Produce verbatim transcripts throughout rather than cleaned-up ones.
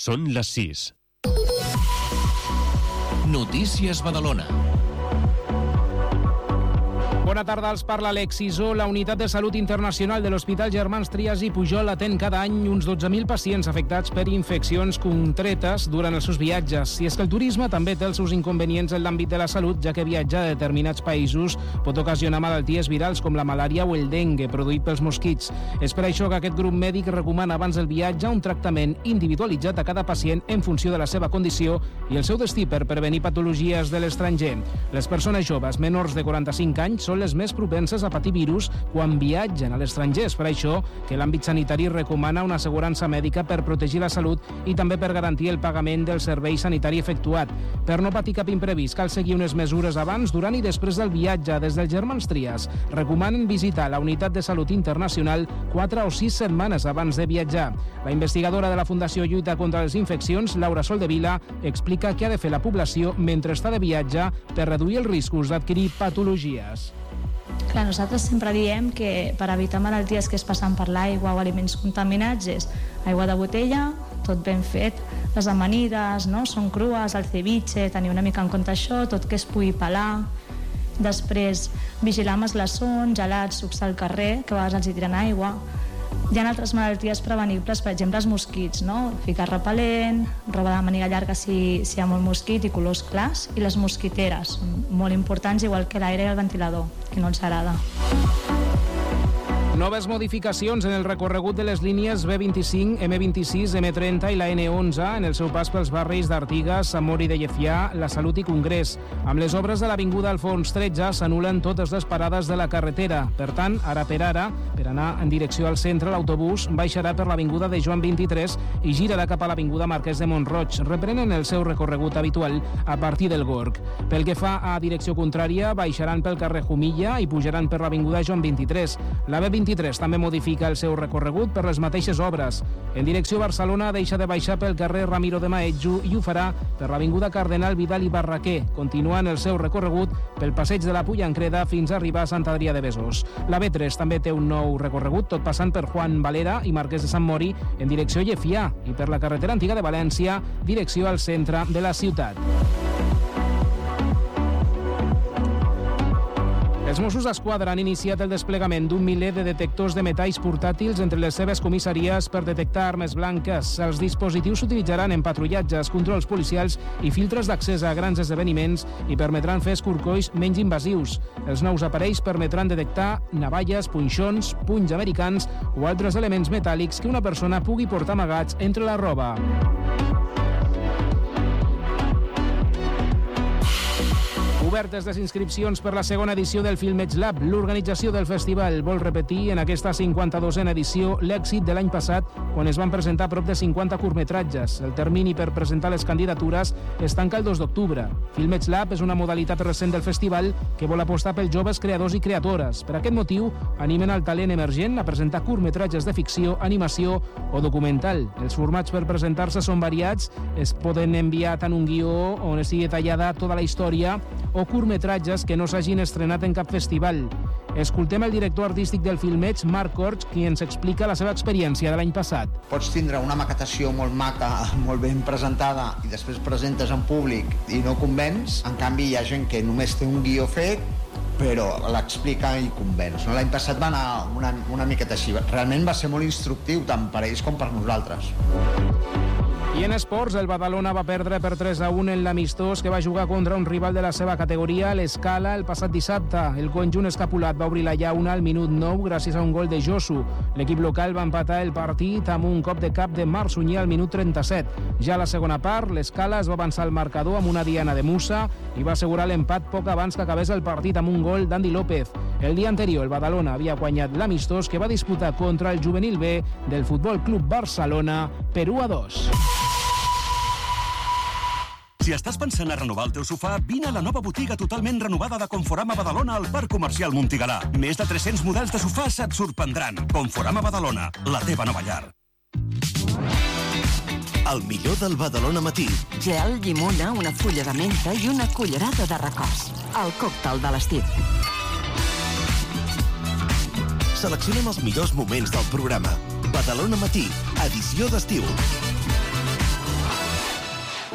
Són les sis. Notícies Badalona. Bona tarda, els parla l'Exisó. La Unitat de Salut Internacional de l'Hospital Germans Trias i Pujol atén cada any uns dotze mil pacients afectats per infeccions contretes durant els seus viatges. I és que el turisme també té els seus inconvenients en l'àmbit de la salut, ja que viatjar a determinats països pot ocasionar malalties virals com la malària o el dengue, produït pels mosquits. És per això que aquest grup mèdic recomana abans del viatge un tractament individualitzat a cada pacient en funció de la seva condició i el seu destí per prevenir patologies de l'estranger. Les persones joves menors de quaranta-cinc anys són les més propenses a patir virus quan viatgen a l'estranger. És per això que l'àmbit sanitari recomana una assegurança mèdica per protegir la salut i també per garantir el pagament del servei sanitari efectuat. Per no patir cap imprevist, cal seguir unes mesures abans, durant i després del viatge. Des del Germans Trias recomanen visitar la Unitat de Salut Internacional quatre o sis setmanes abans de viatjar. La investigadora de la Fundació Lluita contra les Infeccions, Laura Soldevila, explica què ha de fer la població mentre està de viatge per reduir els riscos d'adquirir patologies. Clar, nosaltres sempre diem que per evitar malalties que es passen per l'aigua o aliments contaminats és aigua de botella, tot ben fet, les amanides, no? Són crues, el ceviche, tenir una mica en compte això, tot que es pugui pelar. Després, vigilar amb els glaçons, gelats, sucs al carrer, que a vegades els hi tiren aigua. Hi ha altres malalties prevenibles, per exemple els mosquits, no? Ficar repel·lent, roba de màniga llarga si, si hi ha molt mosquit i colors clars, i les mosquiteres, molt importants, igual que l'aire i el ventilador, que no els agrada. Noves modificacions en el recorregut de les línies B vint-i-cinc, M vint-i-sis, M trenta i la N onze en el seu pas pels barris d'Artigas, Sant Mori de Llefià, La Salut i Congrés. Amb les obres de l'Avinguda Alfons tretze s'anulen totes les parades de la carretera. Per tant, ara per ara, per anar en direcció al centre, l'autobús baixarà per l'Avinguda de Joan vint-i-tres i girarà cap a l'Avinguda Marquès de Montroig, reprenen el seu recorregut habitual a partir del Gorg. Pel que fa a direcció contrària, baixaran pel carrer Jumilla i pujaran per l'Avinguda Joan vint-i-tres. La B vint-i-tres també modifica el seu recorregut per les mateixes obres. En direcció a Barcelona deixa de baixar pel carrer Ramiro de Maeztu i ho farà per l'Avinguda Cardenal Vidal i Barraquer, continuant el seu recorregut pel passeig de la Pullancreda fins a arribar a Sant Adrià de Besòs. La B tres també té un nou recorregut, tot passant per Juan Valera i Marquès de Sant Mori en direcció a Llefià i per la carretera antiga de València, direcció al centre de la ciutat. Els Mossos d'Esquadra han iniciat el desplegament d'un miler de detectors de metalls portàtils entre les seves comissaries per detectar armes blanques. Els dispositius s'utilitzaran en patrullatges, controls policials i filtres d'accés a grans esdeveniments i permetran fer escorcolls menys invasius. Els nous aparells permetran detectar navalles, punxons, punys americans o altres elements metàl·lics que una persona pugui portar amagats entre la roba. Obertes les inscripcions per la segona edició del Filmeig Lab. L'organització del festival vol repetir en aquesta cinquanta-dosena edició l'èxit de l'any passat, quan es van presentar prop de cinquanta curtmetratges. El termini per presentar les candidatures es tanca el dos d'octubre. Filmeig Lab és una modalitat recent del festival que vol apostar pels joves creadors i creadores. Per aquest motiu, animen el talent emergent a presentar curtmetratges de ficció, animació o documental. Els formats per presentar-se són variats. Es poden enviar tant un guió on estigui detallada tota la història o curtmetratges que no s'hagin estrenat en cap festival. Escoltem el director artístic del Filmeig, Marc Corts, qui ens explica la seva experiència de l'any passat. Pots tindre una maquetació molt maca, molt ben presentada, i després presentes en públic i no convenç. En canvi, hi ha gent que només té un guió fet, però l'explica i convenç. L'any passat va anar una, una miqueta així. Realment va ser molt instructiu, tant per ells com per nosaltres. I en esports, el Badalona va perdre per tres a un en l'amistós que va jugar contra un rival de la seva categoria, l'Escala, el passat dissabte. El conjunt escapulat va obrir la llauna al minut nou gràcies a un gol de Josu. L'equip local va empatar el partit amb un cop de cap de Marc Sunyer al minut trenta-set. Ja a la segona part, l'Escala es va avançar al marcador amb una diana de Musa i va assegurar l'empat poc abans que acabés el partit amb un gol d'Andy López. El dia anterior, el Badalona havia guanyat l'amistós que va disputar contra el Juvenil B del Futbol Club Barcelona per u a dos. Si estàs pensant a renovar el teu sofà, vine a la nova botiga totalment renovada de Conforama Badalona al Parc Comercial Montigalà. Més de tres-cents models de sofàs et sorprendran. Conforama Badalona, la teva nova llar. El millor del Badalona matí. Gel, llimona, una fulla de menta i una cullerada de recòs. El còctel de l'estiu. Seleccionem els millors moments del programa. Badalona matí, edició d'estiu.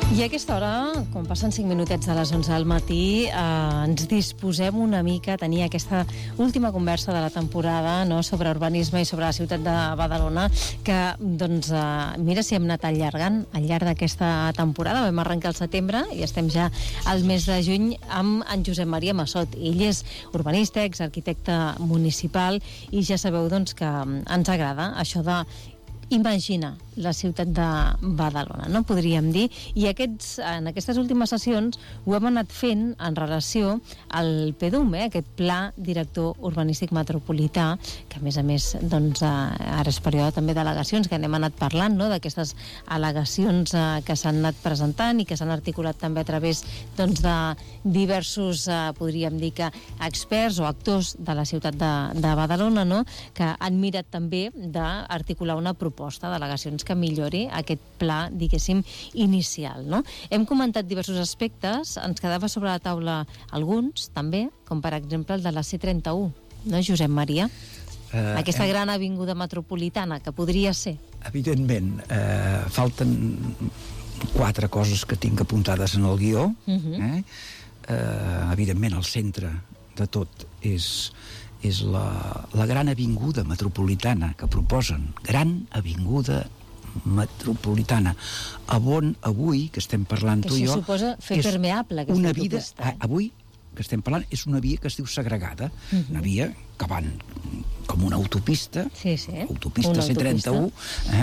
I a aquesta hora, quan passen cinc minutets de les onze del matí, eh, ens disposem una mica a tenir aquesta última conversa de la temporada, no?, sobre urbanisme i sobre la ciutat de Badalona, que, doncs, eh, mira si hem anat allargant al llarg d'aquesta temporada. Vam arrencar al setembre i estem ja al mes de juny amb en Josep Maria Massot. Ell és urbanista, exarquitecte municipal, i ja sabeu, doncs, que ens agrada això de imaginar la ciutat de Badalona, no? Podríem dir. I aquests, en aquestes últimes sessions ho hem anat fent en relació al P D U M, eh? Aquest Pla Director Urbanístic Metropolità, que a més a més, doncs, ara és període també d'al·legacions, que n'hem anat parlant, no?, d'aquestes al·legacions eh, que s'han anat presentant i que s'han articulat també a través, doncs, de diversos, eh, podríem dir que experts o actors de la ciutat de, de Badalona, no?, que han mirat també d'articular una proposta d'al·legacions que millori aquest pla, diguéssim, inicial, no? Hem comentat diversos aspectes, ens quedava sobre la taula alguns, també, com per exemple el de la C trenta-u, no, Josep Maria? Uh, Aquesta hem... gran avinguda metropolitana, que podria ser. Evidentment, eh, falten quatre coses que tinc apuntades en el guió. Uh-huh. eh? Eh, evidentment, el centre de tot és... és la, la gran avinguda metropolitana que proposen, gran avinguda metropolitana, on avui, que estem parlant que tu i jo... Que suposa fer permeable aquesta una vida, autopista. Avui, que estem parlant, és una via que es diu segregada, uh-huh. una via que van com una autopista, sí, sí. autopista C trenta-u, eh?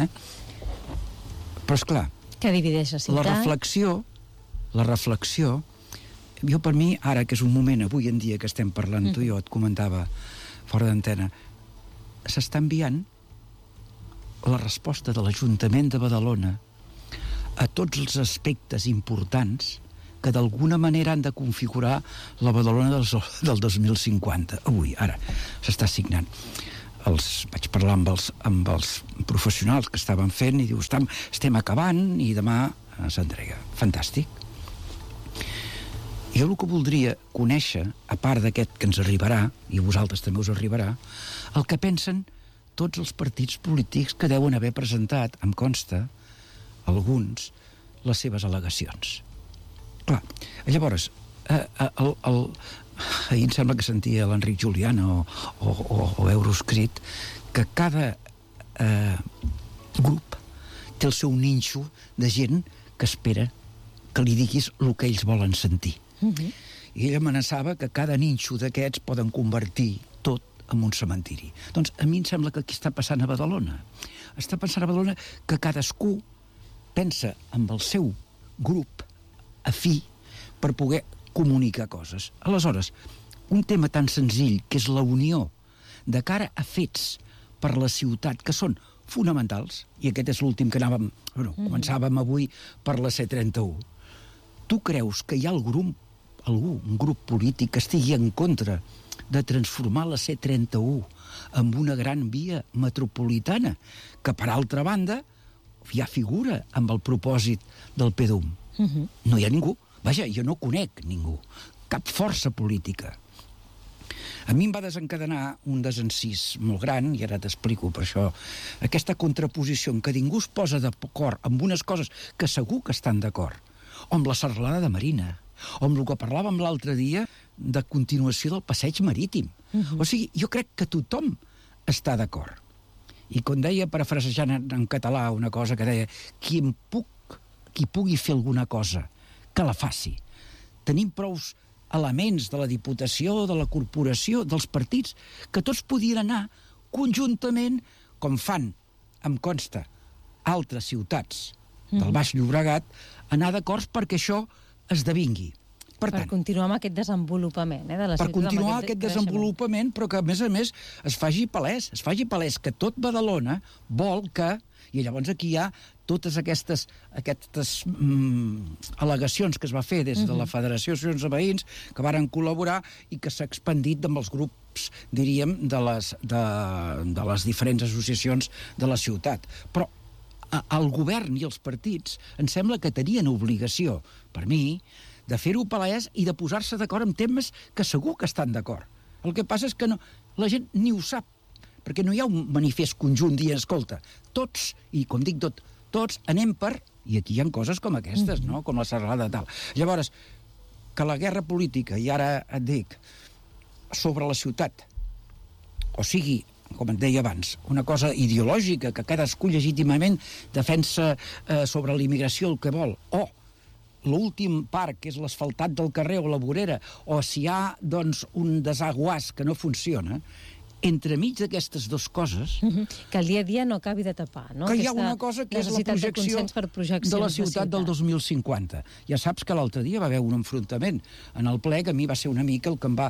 Però, esclar, que divideix la ciutat. La reflexió, la reflexió, jo per mi, ara que és un moment, avui en dia que estem parlant, mm. tu i jo et comentava fora d'antena, s'està enviant la resposta de l'Ajuntament de Badalona a tots els aspectes importants que d'alguna manera han de configurar la Badalona del, del dos mil cinquanta. Avui, ara, s'està signant. Els, vaig parlar amb els, amb els professionals que estaven fent i diu, estem, estem acabant i demà s'entrega. Fantàstic. Jo el que voldria conèixer, a part d'aquest que ens arribarà, i a vosaltres també us arribarà, el que pensen tots els partits polítics que deuen haver presentat, em consta, alguns, les seves al·legacions. Clar, llavors, eh, el, el, ahir em sembla que sentia l'Enric Juliana o, o, o, o Euroscrit, que cada eh, grup té el seu ninxo de gent que espera que li diguis el que ells volen sentir. Uh-huh. I ell amenaçava que cada ninxo d'aquests poden convertir tot en un cementiri. Doncs a mi em sembla que aquí està passant a Badalona. Està passant a Badalona que cadascú pensa amb el seu grup afí per poder comunicar coses. Aleshores, un tema tan senzill que és la unió de cara a fets per la ciutat que són fonamentals, i aquest és l'últim que anàvem, bueno, uh-huh. començàvem avui per la C trenta-u. Tu creus que hi ha algun, algú, un grup polític que estigui en contra de transformar la C trenta-u en una gran via metropolitana, que, per altra banda, ja figura amb el propòsit del P D U M? Uh-huh. No hi ha ningú. Vaja, jo no conec ningú. Cap força política. A mi em va desencadenar un desencís molt gran, i ara t'explico per això, aquesta contraposició en què ningú es posa d'acord amb unes coses que segur que estan d'acord, o amb la serralada de Marina, o amb el que parlàvem l'altre dia de continuació del passeig marítim. Uh-huh. O sigui, jo crec que tothom està d'acord. I com deia, parafrasejant en, en català una cosa que deia, qui, em puc, qui pugui fer alguna cosa, que la faci. Tenim prous elements de la Diputació, de la Corporació, dels partits, que tots podien anar conjuntament, com fan, em consta, altres ciutats del Baix Llobregat, anar d'acords perquè això esdevingui. Per, per tant, continuar amb aquest desenvolupament, eh, de la per ciutat. Per continuar aquest, aquest desenvolupament, però que, a més a més, es faci palès, es faci palès que tot Badalona vol que... I llavors aquí hi ha totes aquestes, aquestes mm, al·legacions que es va fer des de la Federació d'Associacions de Veïns, que varen col·laborar i que s'ha expandit amb els grups, diríem, de les, de, de les diferents associacions de la ciutat. Però a, el govern i els partits em sembla que tenien obligació, per mi, de fer-ho palès i de posar-se d'acord en temes que segur que estan d'acord. El que passa és que no, la gent ni ho sap, perquè no hi ha un manifest conjunt dient, escolta, tots, i com dic tot, tots anem per I aquí hi ha coses com aquestes, no? Com la serralada tal. Llavors, que la guerra política, i ara et dic, sobre la ciutat, o sigui, com et deia abans, una cosa ideològica que cadascú legítimament defensa eh, sobre l'immigració el que vol, o l'últim parc, que és l'asfaltat del carrer o la vorera, o si hi ha, doncs, un desaguàs que no funciona, entremig d'aquestes dues coses... Uh -huh. Que el dia a dia no acabi de tapar, no? Que hi ha Aquesta una cosa que és la projecció de, per de la ciutat de del dos mil cinquanta. Ja saps que l'altre dia va haver un enfrontament en el ple que a mi va ser una mica el que em va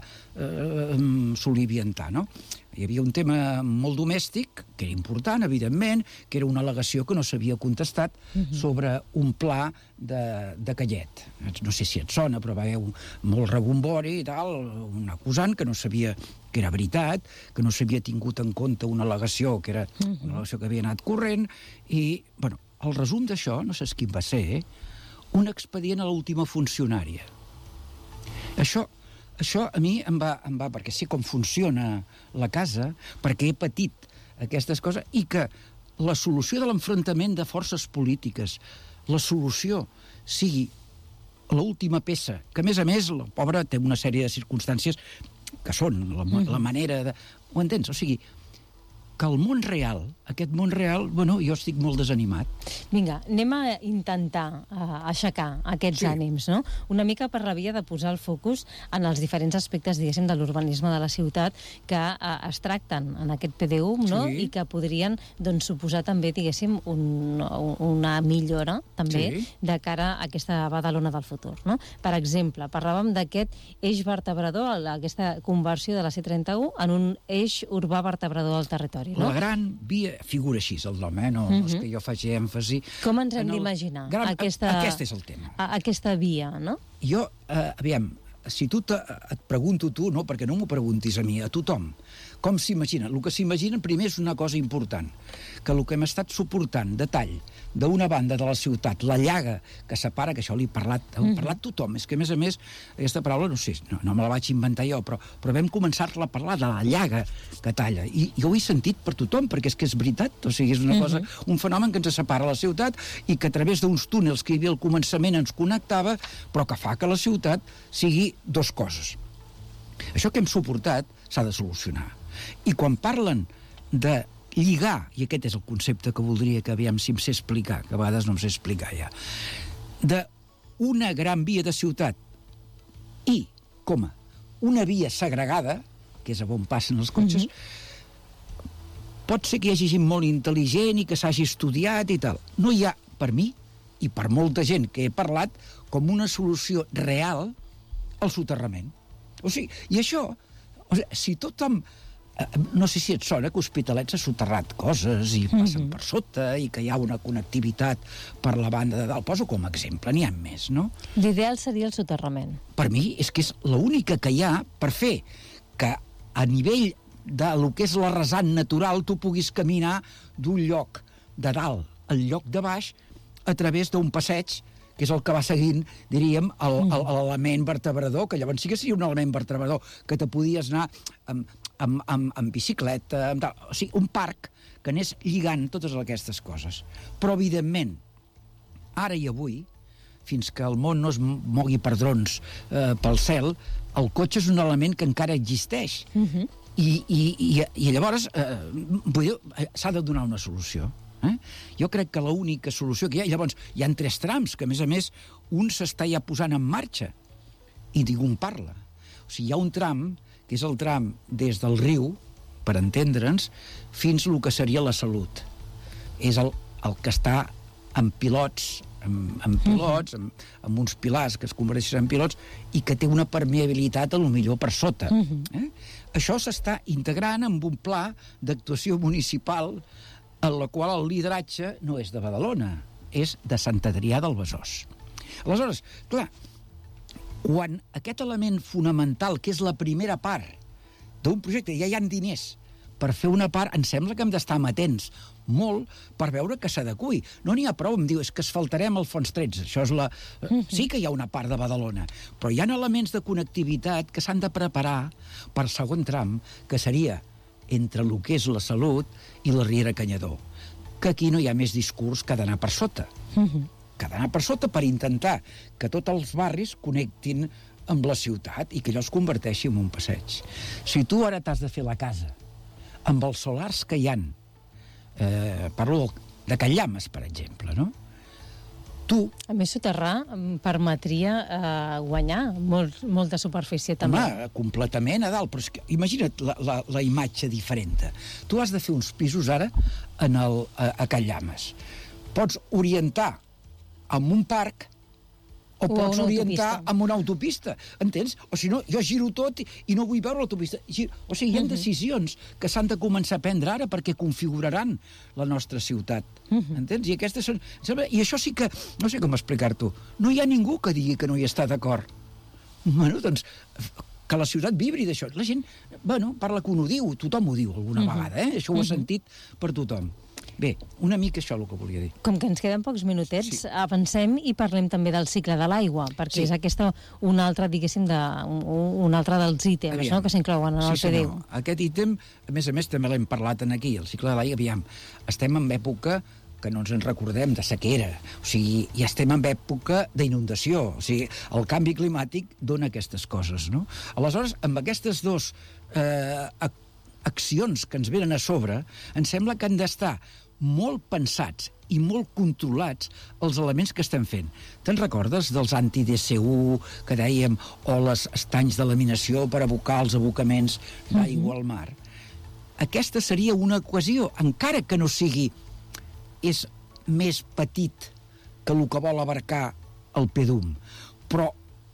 eh, soliviantar, no? Hi havia un tema molt domèstic, que era important, evidentment, que era una al·legació que no s'havia contestat uh -huh. sobre un pla de, de Callet. No sé si et sona, però va haver un, molt rebombori i tal, un acusant que no sabia que era veritat, que no s'havia tingut en compte una al·legació que era una al·legació que havia anat corrent, i, bueno, el resum d'això, no sé quin va ser, un expedient a l'última funcionària. Això... Això a mi em va, em va, perquè sé com funciona la casa, perquè he patit aquestes coses, i que la solució de l'enfrontament de forces polítiques, la solució sigui l'última peça, que a més a més la pobra té una sèrie de circumstàncies que són la, la manera de... Ho entens? O sigui, que el món real, aquest món real, bueno, jo estic molt desanimat. Vinga, anem a intentar uh, aixecar aquests sí. ànims, no? Una mica per la via de posar el focus en els diferents aspectes, diguéssim, de l'urbanisme de la ciutat que uh, es tracten en aquest P D U, no? Sí. I que podrien, doncs, suposar també, diguéssim, un, una millora, també, sí. de cara a aquesta Badalona del futur, no? Per exemple, parlàvem d'aquest eix vertebrador, aquesta conversió de la C trenta-u en un eix urbà vertebrador del territori. No? La gran via, figura així el nom, eh? no, uh -huh. no és que jo faci èmfasi... Com ens hem d'imaginar aquesta... Aquest és el tema. A, aquesta via, no? Jo, eh, aviam, si tu te, et pregunto tu, no, perquè no m'ho preguntis a mi, a tothom, com s'imagina? El que s'imaginen primer és una cosa important, que el que hem estat suportant de tall d'una banda de la ciutat, la llaga que separa, que això l'he parlat, heu uh -huh. parlat tothom, és que a més a més aquesta paraula, no sé, no, no me la vaig inventar jo, però, però vam començar-la a parlar de la llaga que talla, i jo ho he sentit per tothom, perquè és que és veritat, o sigui, és una cosa, uh -huh. un fenomen que ens separa la ciutat i que a través d'uns túnels que hi havia al començament ens connectava, però que fa que la ciutat sigui dos coses. Això que hem suportat s'ha de solucionar. I quan parlen de lligar, i aquest és el concepte que voldria que aviam si em sé explicar, que a vegades no em sé explicar ja, de una gran via de ciutat i, coma, una via segregada, que és a on passen els cotxes, uh-huh. pot ser que hi hagi gent molt intel·ligent i que s'hagi estudiat i tal. No hi ha, per mi, i per molta gent que he parlat, com una solució real al soterrament. O sigui, i això, o sigui, si tothom... No sé si et sona que Hospitalet s'ha soterrat coses i passen mm-hmm. per sota i que hi ha una connectivitat per la banda de dalt. Poso com a exemple, n'hi ha més, no? L'ideal seria el soterrament. Per mi és que és l'única que hi ha per fer que a nivell de lo que és la rasant natural tu puguis caminar d'un lloc de dalt al lloc de baix a través d'un passeig que és el que va seguint, diríem, l'element vertebrador, que llavors sí que seria un element vertebrador, que te podies anar amb, amb, amb, amb bicicleta, amb tal. O sigui, un parc que anés lligant totes aquestes coses. Però, evidentment, ara i avui, fins que el món no es mogui per drons eh, pel cel, el cotxe és un element que encara existeix. Uh-huh. I, i, i, I llavors, eh, vull dir, s'ha de donar una solució. Eh? Jo crec que l'única solució que hi ha... Llavors, hi ha tres trams, que a més a més un s'està ja posant en marxa i ningú en parla. O sigui, hi ha un tram, que és el tram des del riu, per entendre'ns, fins al que seria la Salut. És el, el que està en pilots, amb, amb pilots, amb, amb uns pilars que es converteixen en pilots i que té una permeabilitat a lo millor per sota. Eh? Això s'està integrant amb un pla d'actuació municipal en la qual el lideratge no és de Badalona, és de Sant Adrià del Besòs. Aleshores, clar, quan aquest element fonamental, que és la primera part d'un projecte, ja hi ha diners per fer una part, em sembla que hem d'estar amatents molt per veure que s'adequi. No n'hi ha prou, em diu, és que asfaltarem el Fons tretze. Això és la... Sí que hi ha una part de Badalona, però hi ha elements de connectivitat que s'han de preparar per al segon tram, que seria entre el que és la Salut i la Riera Canyador, que aquí no hi ha més discurs que d'anar per sota. Uh-huh. que ha d'anar per sota per intentar que tots els barris connectin amb la ciutat i que allò es converteixi en un passeig. Si tu ara t'has de fer la casa amb els solars que hi ha, eh, parlo de Callames, per exemple, no? Tu... A més, soterrar permetria eh, guanyar molt, molta superfície també. Home, completament a dalt, però és que, imagina't la, la, la imatge diferent. Tu has de fer uns pisos ara en el, a, a Callames. Pots orientar amb un parc o, o pots orientar amb una autopista, entens? O si no, jo giro tot i, i no vull veure l'autopista. O sigui, hi ha uh-huh. decisions que s'han de començar a prendre ara perquè configuraran la nostra ciutat, uh-huh. entens? I aquestes són... I això sí que... No sé com explicar-t'ho. No hi ha ningú que digui que no hi està d'acord. Bueno, doncs, que la ciutat vibri d'això. La gent, bueno, parla que ho diu, tothom ho diu alguna uh-huh. vegada, eh? Això ho uh-huh. ha sentit per tothom. Bé, una mica això el que volia dir. Com que ens queden pocs minutets, sí. avancem i parlem també del cicle de l'aigua, perquè sí. és aquesta un altre, diguéssim, de, un, un altre dels ítems, aviam, no?, que s'inclouen en sí, el P D U. Senyor. Aquest ítem, a més a més, també l'hem parlat en aquí, el cicle de l'aigua, aviam, estem en època que no ens en recordem, de sequera, o sigui, ja estem en època d'inundació, o sigui, el canvi climàtic dona aquestes coses, no? Aleshores, amb aquestes dues eh, accions que ens venen a sobre, em sembla que han d'estar molt pensats i molt controlats els elements que estem fent. Te'n recordes dels anti-D C U que dèiem, o les estanys de laminació per abocar els abocaments d'aigua al mar? Aquesta seria una equació, encara que no sigui, és més petit que el que vol abarcar el P D U M, però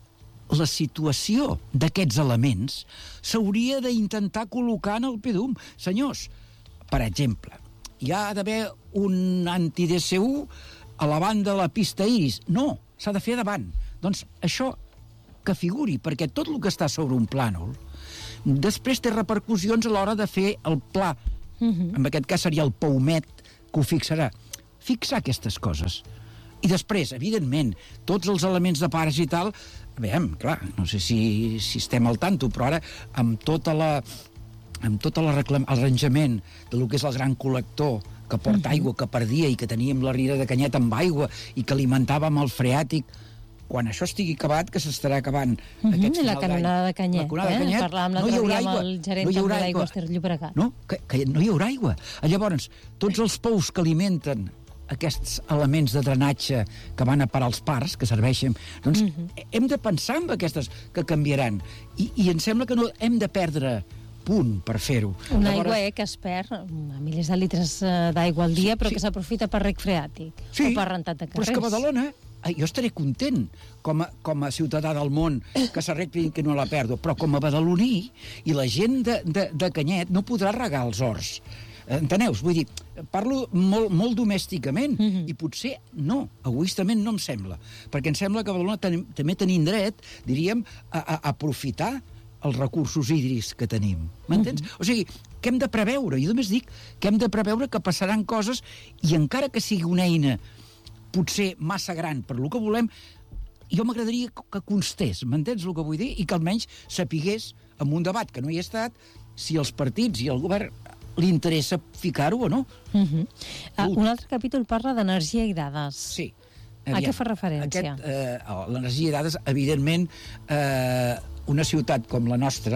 la situació d'aquests elements s'hauria d'intentar col·locar en el P D U M. Senyors, per exemple, hi ha d'haver un anti-D C U a la banda de la pista Iris. No, s'ha de fer davant. Doncs això que figuri, perquè tot el que està sobre un plànol després té repercussions a l'hora de fer el pla. Uh-huh. En aquest cas seria el POUMET que ho fixarà. Fixar aquestes coses. I després, evidentment, tots els elements de pares i tal, veiem, clar, no sé si, si estem al tanto, però ara amb tota la... amb tot l'arranjament de lo que és el gran col·lector que porta uh-huh. aigua, que perdia i que teníem la riera de Canyet amb aigua i que alimentàvem el freàtic, quan això estigui acabat, que s'estarà acabant uh-huh. aquest final la canonada de Canyet, la eh? de Canyet, parlàvem l'altre dia amb el gerent no de l'Aigua Ter Llobregat. No, que, que no hi haurà aigua. Llavors, tots els pous que alimenten aquests elements de drenatge que van a parar als parcs, que serveixen, doncs uh-huh. hem de pensar en aquestes que canviaran. I, i em sembla que no hem de perdre punt per fer-ho. Una aigua eh, que es perd a milers de litres d'aigua al dia, sí, però sí. que s'aprofita per rec freàtic sí, o per rentat de carrers. Però és que a Badalona jo estaré content com a, com a ciutadà del món que s'arregli que no la perdo, però com a badaloní i la gent de, de, de Canyet no podrà regar els horts. Enteneu? Vull dir, parlo molt, molt domèsticament mm-hmm. i potser no, egoistament no em sembla, perquè em sembla que a Badalona ten, també tenim dret, diríem, a, a, a aprofitar els recursos hídrics que tenim. M'entens? Mm-hmm. O sigui, que hem de preveure, jo només dic que hem de preveure que passaran coses i encara que sigui una eina potser massa gran per lo que volem, jo m'agradaria que constés, m'entens el que vull dir? I que almenys sapigués, en un debat que no hi ha estat, si els partits i el govern li interessa ficar-ho o no. Uh-huh. Uh, un altre capítol parla d'energia i dades. Sí. Aviam, a què fa referència? Aquest, eh, l'energia i dades, evidentment, eh, una ciutat com la nostra,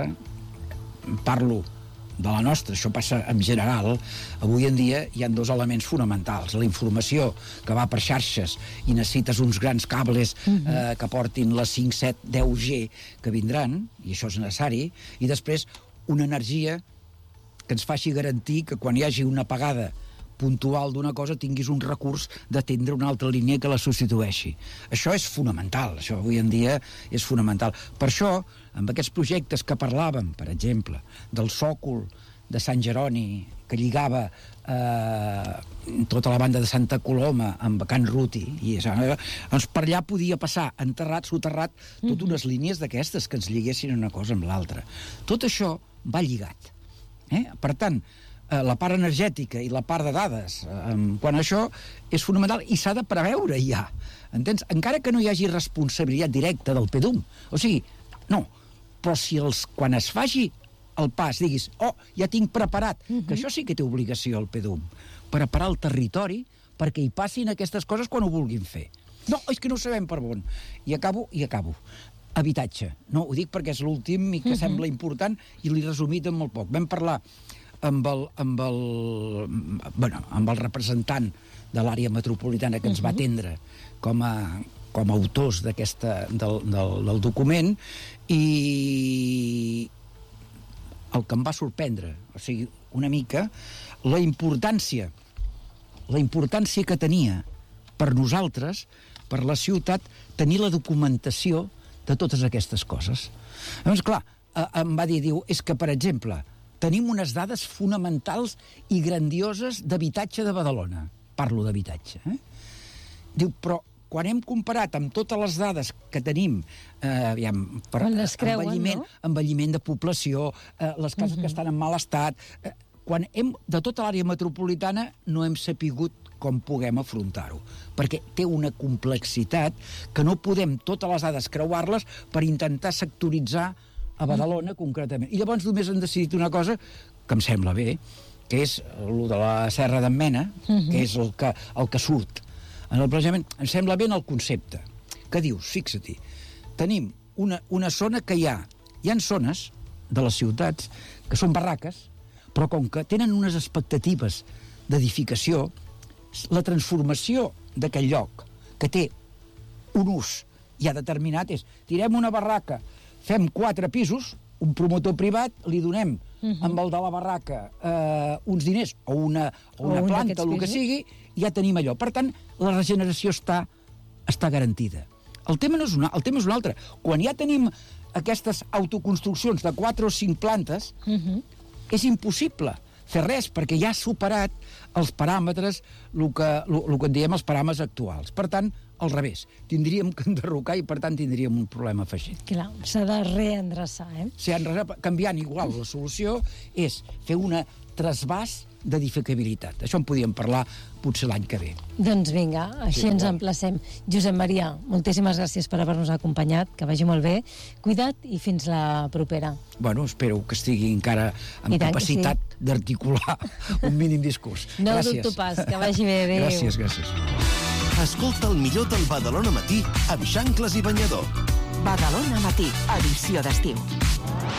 parlo de la nostra, això passa en general, avui en dia hi ha dos elements fonamentals. La informació que va per xarxes i necessites uns grans cables uh-huh. eh, que portin les cinc, set, deu G que vindran, i això és necessari, i després una energia que ens faci garantir que quan hi hagi una apagada puntual d'una cosa tinguis un recurs d'atendre una altra línia que la substitueixi. Això és fonamental, això avui en dia és fonamental. Per això, amb aquests projectes que parlàvem, per exemple, del sòcol de Sant Jeroni, que lligava eh, tota la banda de Santa Coloma amb Can Ruti, i doncs per allà podia passar enterrat, soterrat, totes unes línies d'aquestes que ens lliguessin una cosa amb l'altra. Tot això va lligat. Eh? Per tant, la part energètica i la part de dades, eh, quan això és fonamental i s'ha de preveure ja, entens? Encara que no hi hagi responsabilitat directa del P D U M. O sigui, no, però si els, quan es faci el pas diguis, oh, ja tinc preparat, uh-huh. que això sí que té obligació el P D U M, preparar el territori perquè hi passin aquestes coses quan ho vulguin fer. No, és que no sabem per on. I acabo, i acabo. Habitatge. No, ho dic perquè és l'últim i que uh-huh. sembla important i l'he resumit en molt poc. Vam parlar amb el, amb el, bueno, amb el representant de l'àrea metropolitana que ens uh-huh. va atendre com a, com a autors d'aquesta, del, del, del document, i el que em va sorprendre, o sigui, una mica, la importància, la importància que tenia per nosaltres, per la ciutat, tenir la documentació de totes aquestes coses. Llavors, clar, em va dir, diu, és que, per exemple, tenim unes dades fonamentals i grandioses d'habitatge de Badalona. Parlo d'habitatge, eh? Diu, però quan hem comparat amb totes les dades que tenim, eh, aviam, per creuen, envelliment, no? envelliment de població, eh, les cases uh-huh. que estan en mal estat, eh, quan hem, de tota l'àrea metropolitana no hem sapigut com puguem afrontar-ho, perquè té una complexitat que no podem totes les dades creuar-les per intentar sectoritzar a Badalona uh-huh. concretament. I llavors només han decidit una cosa que em sembla bé, que és el de la Serra d'en Mena, uh-huh. que és el que, el que surt. En el planejament, em sembla bé el concepte, que dius, fixa-t'hi, tenim una, una zona que hi ha, hi ha zones de les ciutats que són barraques, però com que tenen unes expectatives d'edificació, la transformació d'aquell lloc, que té un ús ja determinat, és tirem una barraca, fem quatre pisos, un promotor privat, li donem uh-huh. amb el de la barraca eh, uns diners o una, o una o planta, el que sigui, i ja tenim allò. Per tant, la regeneració està, està garantida. El tema, no és una, el tema és un altre. Quan ja tenim aquestes autoconstruccions de quatre o cinc plantes, uh-huh. és impossible fer res, perquè ja ha superat els paràmetres, el que, el, el que en diem els paràmetres actuals. Per tant, al revés, tindríem que enderrocar i, per tant, tindríem un problema afegit. Clar, s'ha de reendreçar, eh? S'ha de canviant igual. La solució és fer una trasbàs d'edificabilitat. Això en podíem parlar potser l'any que ve. Doncs vinga, així sí, ens bon. emplacem. Josep Maria, moltíssimes gràcies per haver-nos acompanyat, que vagi molt bé. Cuida't i fins la propera. Bueno, espero que estigui encara amb capacitat sí. d'articular un mínim discurs. No gràcies. dubto pas, que vagi bé. Adéu. Gràcies, gràcies. Escolta el millor del Badalona Matí amb Xancles i Banyador. Badalona Matí, edició d'estiu.